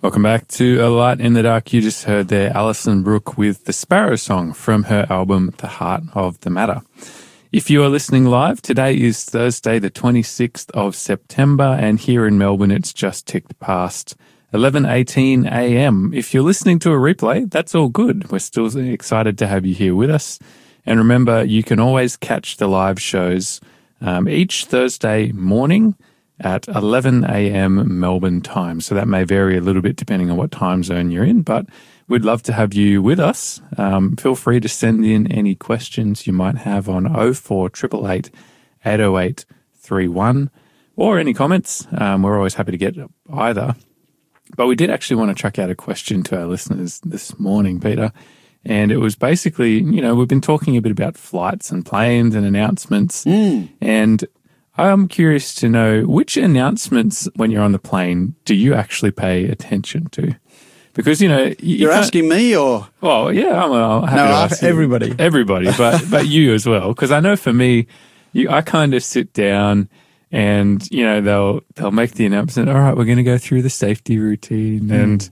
Welcome back to A Light in the Dark. You just heard there Alison Brooke with the Sparrow Song from her album The Heart of the Matter. If you are listening live, today is Thursday the 26th of September, and here in Melbourne it's just ticked past 11:18 a.m. If you're listening to a replay, that's all good. We're still excited to have you here with us. And remember, you can always catch the live shows each Thursday morning at 11 a.m. Melbourne time. So that may vary a little bit depending on what time zone you're in, but we'd love to have you with us. Feel free to send in any questions you might have on 0488 808 31 or any comments. We're always happy to get either. But we did actually want to chuck out a question to our listeners this morning, Peter. And it was basically, we've been talking a bit about flights and planes and announcements. And I'm curious to know, which announcements when you're on the plane do you actually pay attention to? Because, you're asking me or? Well, yeah, I'm happy to ask everybody. Everybody, but you as well. Because I know for me, I kind of sit down and, they'll make the announcement, all right, we're going to go through the safety routine. And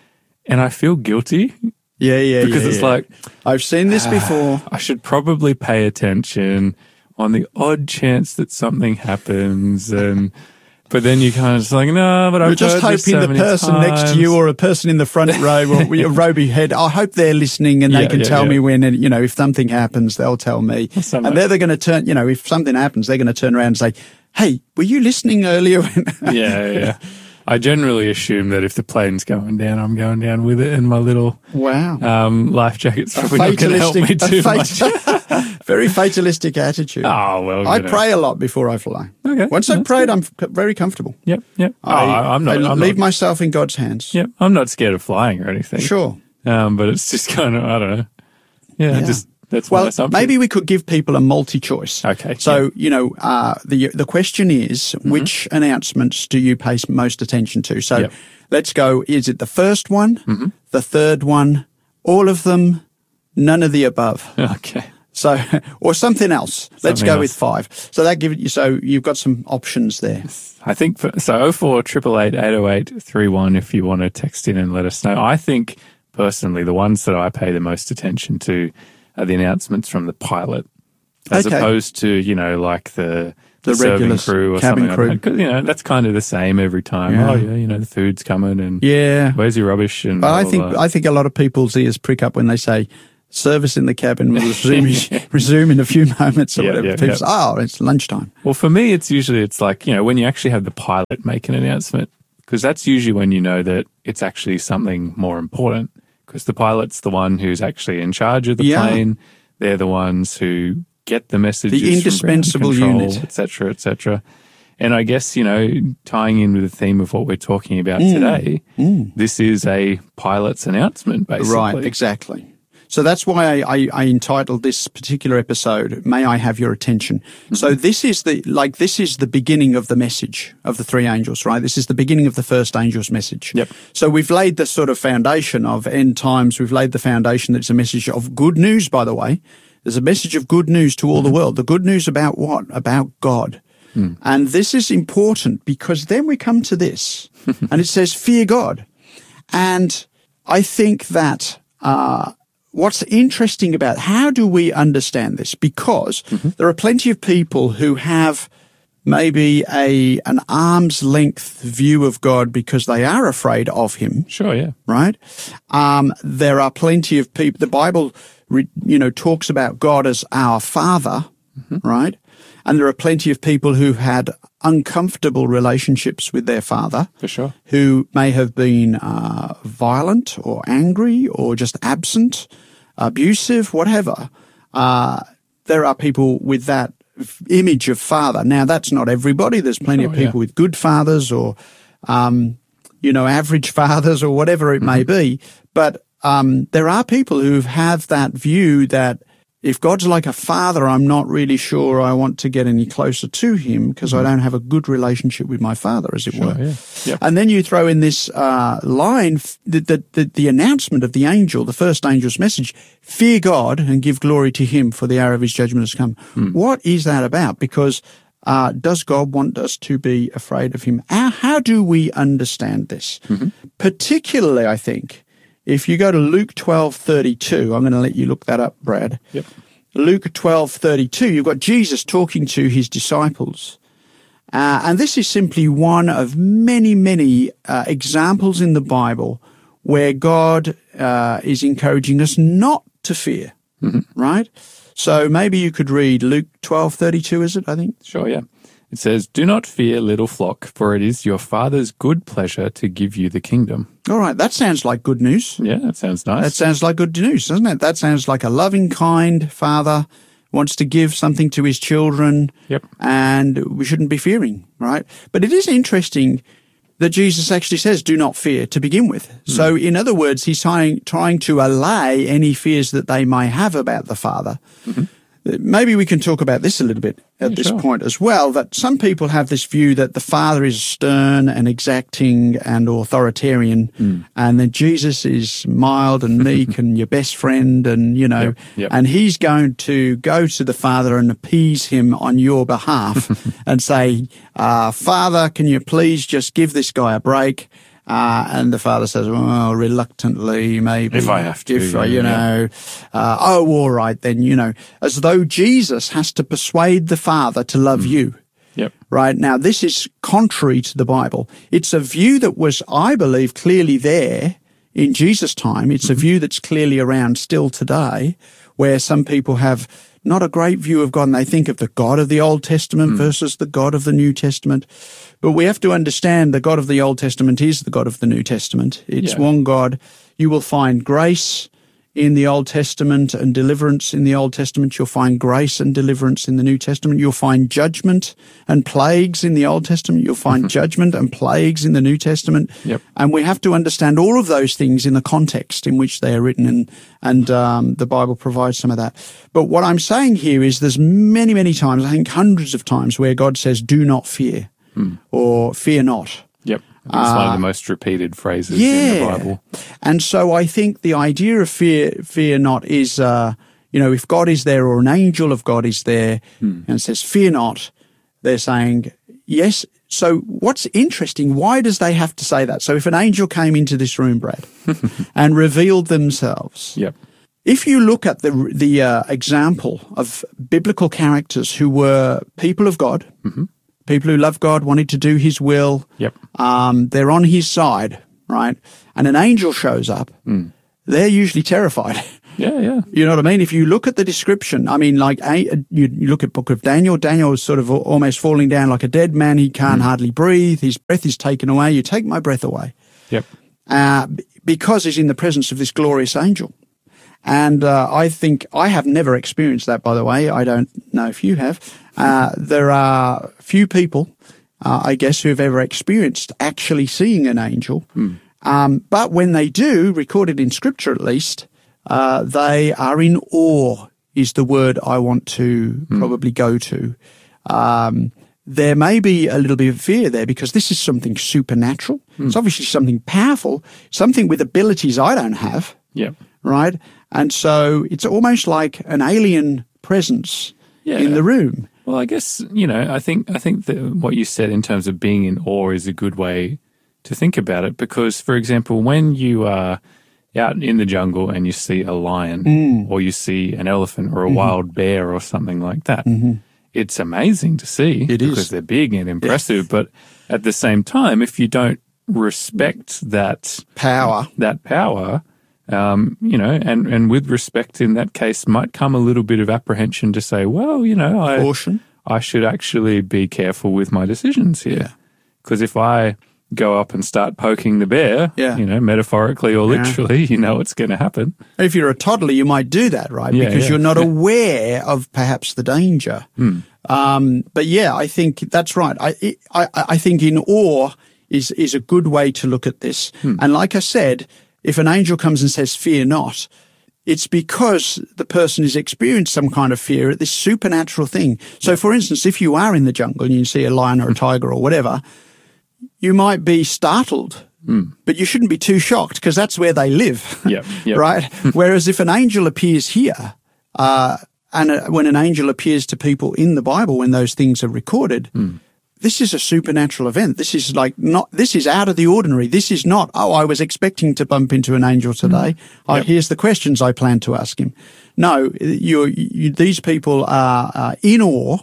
I feel guilty. Yeah. Because it's like, I've seen this before. I should probably pay attention on the odd chance that something happens, but then you kind of just like, no, but I'm just hoping the person next to you or a person in the front row or your row ahead, I hope they're listening and they can tell me when, if something happens, they'll tell me. And they're going to turn, if something happens, they're going to turn around and say, hey, were you listening earlier? Yeah. I generally assume that if the plane's going down, I'm going down with it, and my little life jacket's probably not going to help me too much. Very fatalistic attitude. Oh, well, I pray a lot before I fly. Okay. Once I've prayed, I'm very comfortable. Yep. I leave myself in God's hands. Yep. I'm not scared of flying or anything. Sure. But it's just kind of, I don't know. Yeah. Just that's my assumption. Maybe we could give people a multi-choice. Okay. So, the question is, which announcements do you pay most attention to? So let's go, is it the first one, the third one, all of them, none of the above? Okay. So, or something else. Let's go with 5. So that gives you, so you've got some options there. I think, 0488 808 31 if you want to text in and let us know. I think, personally, the ones that I pay the most attention to are the announcements from the pilot, as opposed to, like the serving crew or cabin something crew. like that. Because, that's kind of the same every time. Yeah. Oh, yeah, the food's coming and where's your rubbish? And I think a lot of people's ears prick up when they say, service in the cabin will resume in a few moments or whatever. People say, it's lunchtime. Well, for me, it's like, when you actually have the pilot make an announcement, because that's usually when you know that it's actually something more important, because the pilot's the one who's actually in charge of the plane. They're the ones who get the messages, the indispensable from ground control, unit, et cetera, et cetera. And I guess, tying in with the theme of what we're talking about today, this is a pilot's announcement, basically. Right, exactly. So that's why I entitled this particular episode, May I Have Your Attention. So this is the beginning of the message of the 3 angels, right? This is the beginning of the first angel's message. Yep. So we've laid the sort of foundation of end times. We've laid the foundation that it's a message of good news, by the way. There's a message of good news to all the world. The good news about what? About God. And this is important because then we come to this and it says, fear God. And I think that, what's interesting about how do we understand this? Because there are plenty of people who have maybe an arm's length view of God because they are afraid of him. Sure, yeah. Right? There are plenty of people, the Bible, talks about God as our Father, right? And there are plenty of people who've had uncomfortable relationships with their father. For sure. Who may have been violent or angry or just absent, abusive, whatever. There are people with that image of father. Now, that's not everybody. There's plenty of people with good fathers or, average fathers or whatever it may be. But there are people who have that view that if God's like a father, I'm not really sure I want to get any closer to him because I don't have a good relationship with my father, as it were. Yeah. Yep. And then you throw in this line, the announcement of the angel, the first angel's message, fear God and give glory to him for the hour of his judgment has come. What is that about? Because Does God want us to be afraid of him? How do we understand this? Particularly, I think, if you go to Luke 12:32, I'm going to let you look that up, Brad. Yep. Luke 12:32, you've got Jesus talking to his disciples. And this is simply one of many, many examples in the Bible where God is encouraging us not to fear, right? So maybe you could read Luke 12:32, is it, I think? Sure, yeah. It says, "Do not fear, little flock, for it is your Father's good pleasure to give you the kingdom." All right, that sounds like good news. Yeah, that sounds nice. That sounds like good news, doesn't it? That sounds like a loving, kind Father wants to give something to his children. Yep. And we shouldn't be fearing, right? But it is interesting that Jesus actually says, do not fear to begin with. So in other words, he's trying to allay any fears that they may have about the Father. Maybe we can talk about this a little bit at this point as well, that some people have this view that the Father is stern and exacting and authoritarian, and then Jesus is mild and meek and your best friend, and, you know, and he's going to go to the Father and appease him on your behalf and say, Father, can you please just give this guy a break? And the Father says, well, reluctantly, maybe. If I have to. You know, all right then, you know, as though Jesus has to persuade the Father to love you. Yep. Right. Now, this is contrary to the Bible. It's a view that was, I believe, clearly there in Jesus' time. It's a view that's clearly around still today, where some people have not a great view of God, and they think of the God of the Old Testament versus the God of the New Testament. But we have to understand the God of the Old Testament is the God of the New Testament. It's one God. You will find grace in the Old Testament and deliverance in the Old Testament. You'll find grace and deliverance in the New Testament. You'll find judgment and plagues in the Old Testament. You'll find judgment and plagues in the New Testament. Yep. And we have to understand all of those things in the context in which they are written, and the Bible provides some of that. But what I'm saying here is there's many, many times, I think hundreds of times, where God says, do not fear or fear not. Yep. It's one of the most repeated phrases in the Bible. And so I think the idea of fear not is, you know, if God is there or an angel of God is there and says, fear not, they're saying, yes. So what's interesting, why does they have to say that? So if an angel came into this room, Brad, and revealed themselves, if you look at the example of biblical characters who were people of God, people who love God, wanted to do his will. They're on his side, right? And an angel shows up. They're usually terrified. Yeah. You know what I mean? If you look at the description, I mean, like you look at Book of Daniel, Daniel is sort of almost falling down like a dead man. He can't hardly breathe. His breath is taken away. You take my breath away. Because he's in the presence of this glorious angel. And I think I have never experienced that, by the way. I don't know if you have. There are few people, I guess, who have ever experienced actually seeing an angel. But when they do, recorded in Scripture at least, they are in awe, is the word I want to probably go to. There may be a little bit of fear there because this is something supernatural. It's obviously something powerful, something with abilities I don't have. Right? And so it's almost like an alien presence in the room. Well, I guess, you know, I think that what you said in terms of being in awe is a good way to think about it because, for example, when you are out in the jungle and you see a lion or you see an elephant or a wild bear or something like that, it's amazing to see because they're big and impressive. But at the same time, if you don't respect that power, you know, and with respect in that case might come a little bit of apprehension to say, well, you know, I should actually be careful with my decisions here. Because if I go up and start poking the bear, you know, metaphorically or literally, you know what's going to happen. If you're a toddler, you might do that, right? Because you're not aware of perhaps the danger. But yeah, I think that's right. I think in awe is a good way to look at this. And like I said, if an angel comes and says, fear not, it's because the person has experienced some kind of fear at this supernatural thing. So, for instance, if you are in the jungle and you see a lion or a tiger or whatever, you might be startled, but you shouldn't be too shocked because that's where they live, right? Whereas if an angel appears here, And when an angel appears to people in the Bible, when those things are recorded, this is a supernatural event. This is this is out of the ordinary. This is not, I was expecting to bump into an angel today. Here's the questions I plan to ask him. No, these people are in awe.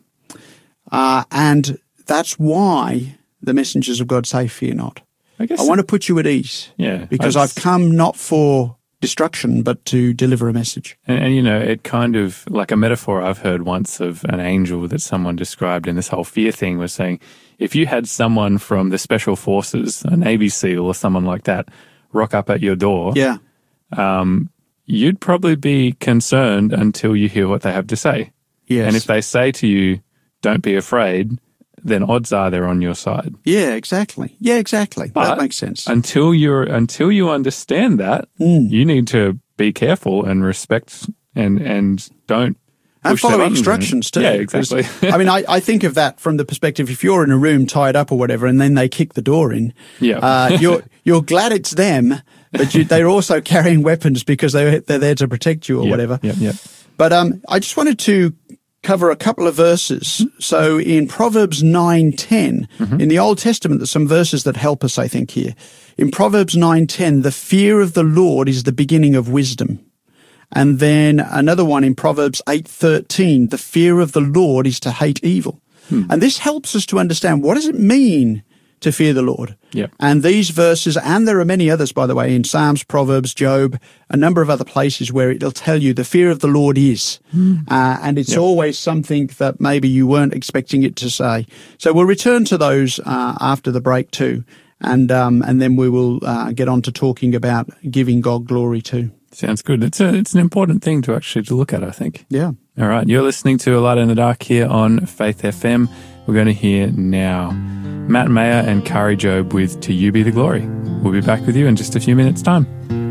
And that's why the messengers of God say, fear not. I want to put you at ease. Yeah. Because I've come not for destruction, but to deliver a message. And it kind of, like a metaphor I've heard once of an angel that someone described in this whole fear thing was saying, if you had someone from the Special Forces, a Navy SEAL or someone like that, rock up at your door, you'd probably be concerned until you hear what they have to say. Yes. And if they say to you, don't be afraid, then odds are they're on your side. Yeah, exactly. But that makes sense. Until you understand that, you need to be careful and respect and don't and push follow instructions too. Yeah, exactly. I mean, I think of that from the perspective, if you're in a room tied up or whatever, and then they kick the door in, you're glad it's them, but they're also carrying weapons because they're there to protect you or whatever. Yep. But I just wanted to cover a couple of verses. So in Proverbs 9:10, in the Old Testament, there's some verses that help us, I think, here. In Proverbs 9:10, the fear of the Lord is the beginning of wisdom. And then another one in Proverbs 8:13, the fear of the Lord is to hate evil. And this helps us to understand, what does it mean to fear the Lord? Yep. And these verses, and there are many others, by the way, in Psalms, Proverbs, Job, a number of other places where it'll tell you the fear of the Lord is. And it's always something that maybe you weren't expecting it to say. So we'll return to those after the break too. And then we will get on to talking about giving God glory too. Sounds good. It's an important thing to actually look at, I think. Yeah. All right. You're listening to A Light in the Dark here on Faith FM. We're going to hear now Matt Mayer and Kari Jobe with To You Be the Glory. We'll be back with you in just a few minutes' time.